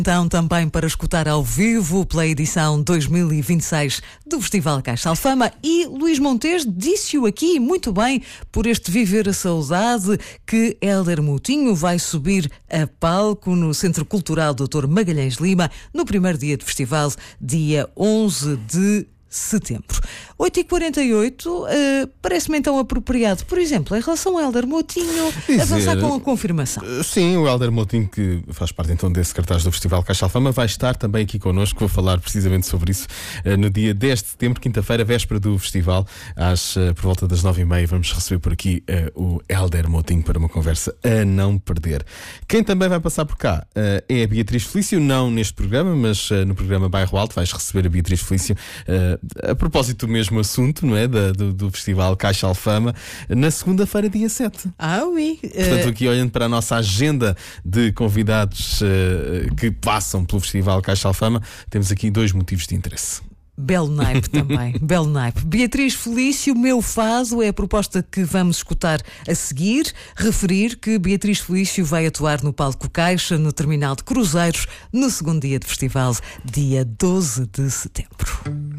Então, também para escutar ao vivo pela edição 2026 do Festival Caixa Alfama. E Luís Montes disse-o aqui muito bem por este Viver a Saudade que Hélder Moutinho vai subir a palco no Centro Cultural Dr. Magalhães Lima no primeiro dia de festival, dia 11 de setembro. 8h48, parece-me então apropriado, por exemplo, em relação ao Hélder Moutinho, avançar com a confirmação. Sim, o Hélder Moutinho, que faz parte então desse cartaz do Festival Caixa Alfama, vai estar também aqui connosco. Vou falar precisamente sobre isso no dia 10 de setembro, quinta-feira, véspera do festival, por volta das 9h30. Vamos receber por aqui o Hélder Moutinho para uma conversa a não perder. Quem também vai passar por cá é a Beatriz Felício, não neste programa, mas no programa Bairro Alto vais receber a Beatriz Felício a propósito do mesmo assunto, não é? Do Festival Caixa Alfama, na segunda-feira, dia 7. Oui. Portanto, aqui olhando para a nossa agenda de convidados que passam pelo Festival Caixa Alfama, temos aqui 2 motivos de interesse. Belo naipe também, belo naipe. Beatriz Felício, Meu Fado, é a proposta que vamos escutar a seguir. Referir que Beatriz Felício vai atuar no palco Caixa, no terminal de cruzeiros, no segundo dia de festival, dia 12 de setembro.